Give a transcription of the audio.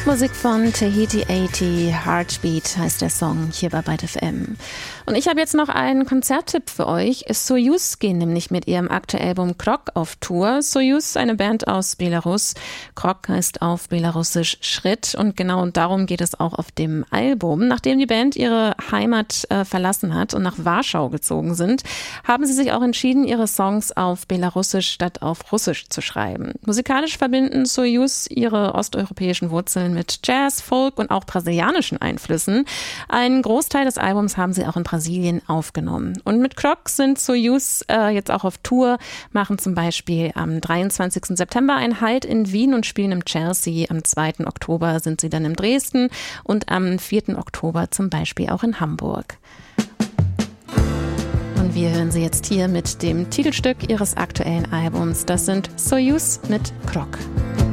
Musik von Tahiti 80, Heartbeat heißt der Song hier bei Byte FM. Und ich habe jetzt noch einen Konzerttipp für euch. Soyuz gehen nämlich mit ihrem aktuellen Album Krok auf Tour. Soyuz, eine Band aus Belarus. Krok heißt auf Belarusisch Schritt und genau darum geht es auch auf dem Album. Nachdem die Band ihre Heimat verlassen hat und nach Warschau gezogen sind, haben sie sich auch entschieden, ihre Songs auf Belarusisch statt auf Russisch zu schreiben. Musikalisch verbinden Soyuz ihre osteuropäischen Wurzeln mit Jazz, Folk und auch brasilianischen Einflüssen. Einen Großteil des Albums haben sie auch in Brasilien aufgenommen. Und mit Krok sind Soyuz jetzt auch auf Tour, machen zum Beispiel am 23. September einen Halt in Wien und spielen im Chelsea. Am 2. Oktober sind sie dann in Dresden und am 4. Oktober zum Beispiel auch in Hamburg. Und wir hören sie jetzt hier mit dem Titelstück ihres aktuellen Albums. Das sind Soyuz mit Krok.